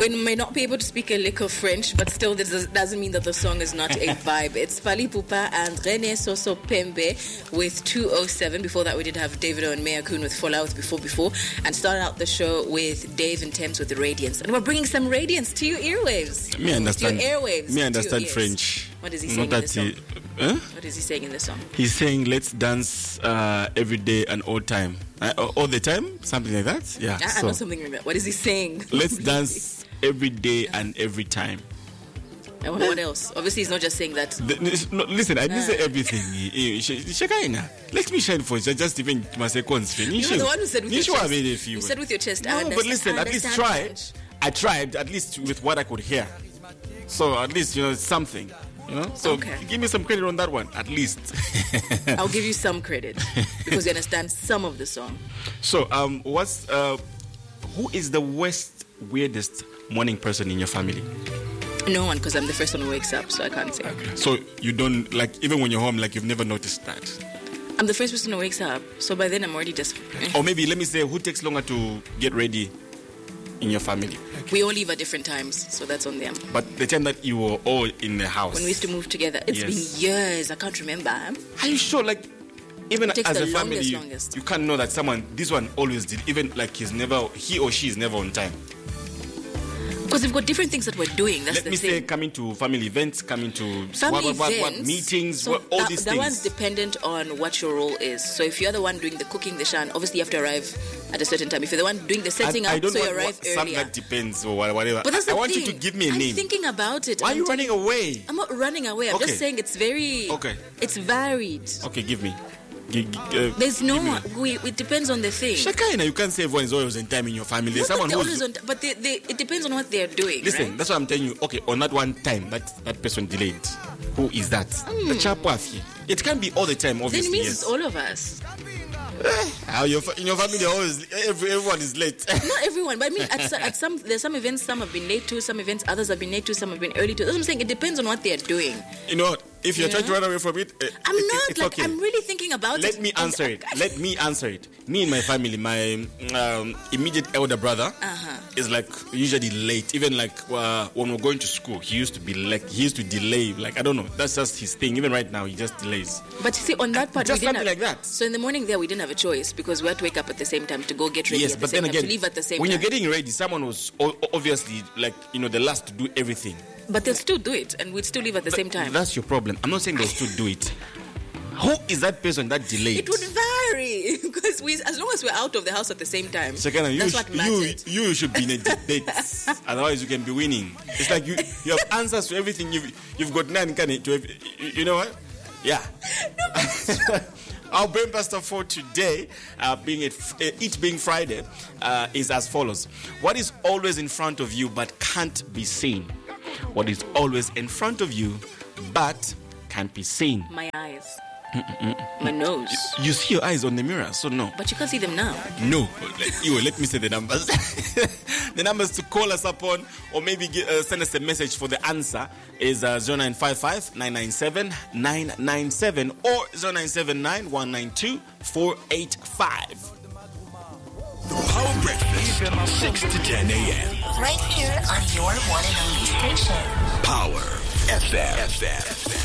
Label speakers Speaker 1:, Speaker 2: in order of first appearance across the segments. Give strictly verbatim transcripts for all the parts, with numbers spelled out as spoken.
Speaker 1: We may not be able to speak a lick of French, but still this doesn't mean that the song is not a vibe. It's Fally Ipupa and René Soso Pembe with two oh seven. Before that, we did have Davido and Mea Kun with Fallout before before. And started out the show with Dave and Thames with the Radiance. And we're bringing some radiance to your earwaves.
Speaker 2: Me understand.
Speaker 1: To your airwaves.
Speaker 2: Me understand French.
Speaker 1: What is he saying in the song? Huh? What is he saying in the song?
Speaker 2: He's saying, let's dance uh, every day and all time. Uh, all the time? Something like that? Yeah.
Speaker 1: I,
Speaker 2: so,
Speaker 1: I know something like that. What is he saying?
Speaker 2: Let's dance every day and every time.
Speaker 1: And what, what else? Obviously, he's not just saying that.
Speaker 2: The, no, listen, I didn't say everything. Shakaina, let me shine for you. Just even my seconds.
Speaker 1: You were the one who said with your chest. You said with your chest.
Speaker 2: No, but listen, at least try. I tried, at least with what I could hear. So at least, you know, it's something. You know? So
Speaker 1: okay.
Speaker 2: Give me some credit on that one, at least.
Speaker 1: I'll give you some credit because you understand some of the song.
Speaker 2: So, um, what's uh, who is the worst, weirdest morning person in your family?
Speaker 1: No one, because I'm the first one who wakes up, so I can't say.
Speaker 2: Okay. So you don't, like, even when you're home, like, you've never noticed that?
Speaker 1: I'm the first person who wakes up, so by then I'm already just...
Speaker 2: Or maybe, let me say, who takes longer to get ready in your family?
Speaker 1: Okay. We all leave at different times, so that's on them.
Speaker 2: But the time that you were all in the house...
Speaker 1: When we used to move together, it's yes. been years, I can't remember.
Speaker 2: Are you sure, like... Even as a family,
Speaker 1: longest,
Speaker 2: you,
Speaker 1: longest.
Speaker 2: you can't know that someone, this one always did, even like he's never, he or she is never on time.
Speaker 1: Because we've got different things that we're doing. That's
Speaker 2: Let
Speaker 1: the
Speaker 2: me
Speaker 1: thing.
Speaker 2: say, coming to family events, coming to
Speaker 1: family
Speaker 2: what, what,
Speaker 1: events,
Speaker 2: what, what meetings,
Speaker 1: so
Speaker 2: what, all
Speaker 1: that,
Speaker 2: these
Speaker 1: that
Speaker 2: things.
Speaker 1: That one's dependent on what your role is. So if you're the one doing the cooking, the shan, obviously you have to arrive at a certain time. If you're the one doing the setting
Speaker 2: I,
Speaker 1: up,
Speaker 2: I don't
Speaker 1: so you
Speaker 2: want,
Speaker 1: arrive
Speaker 2: what,
Speaker 1: earlier.
Speaker 2: Some that depends or whatever.
Speaker 1: But that's the
Speaker 2: I want
Speaker 1: thing.
Speaker 2: you to give me a
Speaker 1: I'm
Speaker 2: name.
Speaker 1: I'm thinking about it.
Speaker 2: Why
Speaker 1: I'm
Speaker 2: are you
Speaker 1: telling,
Speaker 2: running away?
Speaker 1: I'm not running away. I'm
Speaker 2: okay.
Speaker 1: just saying it's very...
Speaker 2: Okay.
Speaker 1: It's varied.
Speaker 2: Okay, give me. G- g- uh,
Speaker 1: There's no one. We, it depends on the thing.
Speaker 2: Shakaina, you can't say everyone is always on time in your family. There's
Speaker 1: Not
Speaker 2: someone
Speaker 1: they're
Speaker 2: who's...
Speaker 1: always on t- but they, they, it depends on what they're doing.
Speaker 2: Listen,
Speaker 1: right?
Speaker 2: that's what I'm telling you. Okay, on that one time, that, that person delayed. Who is that?
Speaker 1: Mm.
Speaker 2: The chapwafi. It can't be all the time, obviously.
Speaker 1: Then it means
Speaker 2: yes.
Speaker 1: it's all of us.
Speaker 2: How your in your family always every, everyone is late.
Speaker 1: Not everyone, but I mean at, at some there's some events some have been late to, some events others have been late to, some have been early to. That's what I'm saying. It depends on what they're doing.
Speaker 2: You know, if you're
Speaker 1: yeah.
Speaker 2: trying to run away from it, uh,
Speaker 1: I'm
Speaker 2: it,
Speaker 1: not
Speaker 2: it's
Speaker 1: like
Speaker 2: okay.
Speaker 1: I'm really thinking about
Speaker 2: Let
Speaker 1: it.
Speaker 2: Let me answer it. Let me answer it. Me and my family, my um, immediate elder brother
Speaker 1: uh-huh.
Speaker 2: is like usually late. Even like uh, when we're going to school, he used to be like he used to delay. Like I don't know, that's just his thing. Even right now, he just delays.
Speaker 1: But you see, on that part,
Speaker 2: just
Speaker 1: we didn't
Speaker 2: something
Speaker 1: have,
Speaker 2: like that.
Speaker 1: So in the morning there, we didn't have a choice because we had to wake up at the same time to go get ready.
Speaker 2: Yes,
Speaker 1: at
Speaker 2: but
Speaker 1: the same
Speaker 2: then
Speaker 1: time,
Speaker 2: again,
Speaker 1: to leave at the same
Speaker 2: when
Speaker 1: time.
Speaker 2: you're getting ready, someone was o- obviously like you know the last to do everything.
Speaker 1: But they'll still do it, and we'd still leave at the
Speaker 2: Th-
Speaker 1: same time.
Speaker 2: That's your problem. I'm not saying they'll still do it. Who is that person that delayed?
Speaker 1: It would vary because we, as long as we're out of the house at the same time,
Speaker 2: Shakana, you
Speaker 1: that's
Speaker 2: sh-
Speaker 1: what matters.
Speaker 2: You, you should be in a debate. Otherwise, you can be winning. It's like you, you have answers to everything. You've, you've got nine. Can it? To every, you, you know what? Yeah.
Speaker 1: No,
Speaker 2: our brain buster for today, uh, being it, uh, it being Friday, uh, is as follows: what is always in front of you but can't be seen? What is always in front of you but can't be seen?
Speaker 1: My eyes. Mm-mm-mm. My nose.
Speaker 2: You, you see your eyes on the mirror, so no.
Speaker 1: But you can't see them now.
Speaker 2: No. You let me say the numbers. The numbers to call us upon or maybe get, uh, send us a message for the answer is uh, zero nine five five, nine nine seven, nine nine seven or zero nine seven nine, one nine two, four eight five.
Speaker 3: The Power Breakfast, six to ten a.m.
Speaker 4: Right here on your one and only station.
Speaker 3: Power F M. F M.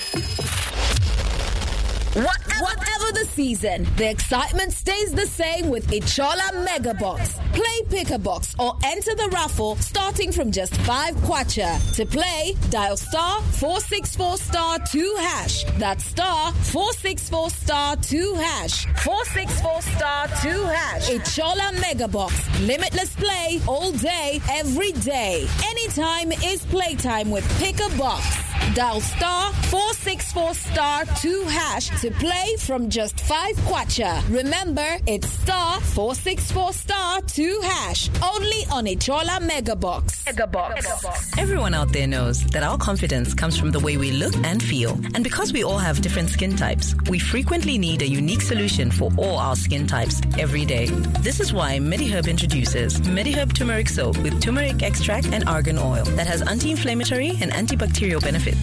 Speaker 5: Whatever, Whatever the season, the excitement stays the same with Ichola Mega Box. Play Pick a Box or enter the raffle starting from just five kwacha. To play, dial star four six four star two hash. That's star four six four star two hash. four six four star two hash. Ichola Mega Box. Limitless play all day, every day. Anytime is playtime with Pick a Box. Dial star four six four star two hash to play from just five kwacha. Remember, it's star four six four star two hash. Only on Ichola Mega Box. Mega Box.
Speaker 6: Everyone out there knows that our confidence comes from the way we look and feel. And because we all have different skin types, we frequently need a unique solution for all our skin types every day. This is why MediHerb introduces MediHerb Turmeric Soap with turmeric extract and argan oil that has anti-inflammatory and antibacterial benefits.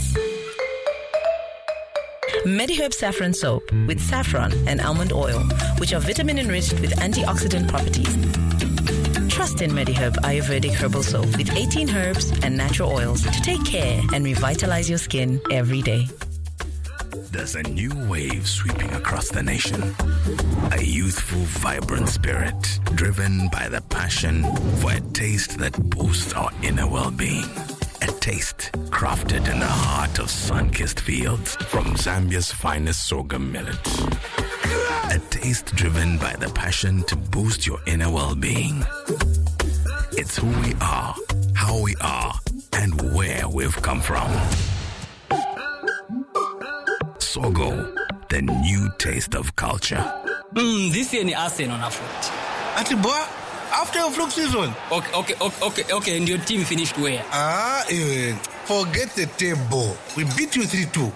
Speaker 6: MediHerb Saffron Soap with saffron and almond oil, which are vitamin enriched with antioxidant properties. Try Trust in MediHerb Ayurvedic Herbal Soap with eighteen herbs and natural oils to take care and revitalize your skin every day.
Speaker 3: There's a new wave sweeping across the nation. A youthful, vibrant spirit driven by the passion for a taste that boosts our inner well-being. A taste crafted in the heart of sun-kissed fields from Zambia's finest sorghum millet. A taste driven by the passion to boost your inner well-being. It's who we are, how we are, and where we've come from. Sogo, the new taste of culture.
Speaker 7: Mm, this year ni Arsenal na foot.
Speaker 8: Ati boy, after your fluke season.
Speaker 7: Okay, okay, okay, okay, okay, and your team finished where?
Speaker 8: Ah, eh, forget the table. We beat you three two.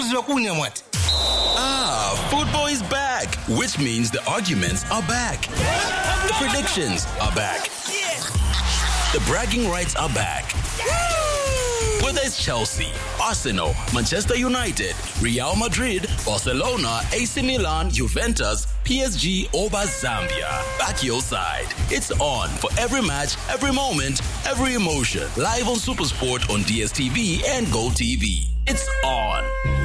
Speaker 9: Ah, football is back, which means the arguments are back. The predictions are back. The bragging rights are back. Whether it's Chelsea, Arsenal, Manchester United, Real Madrid, Barcelona, A C Milan, Juventus, P S G, or Zambia, back your side. It's on for every match, every moment, every emotion. Live on SuperSport on D S T V and GoTV. It's on.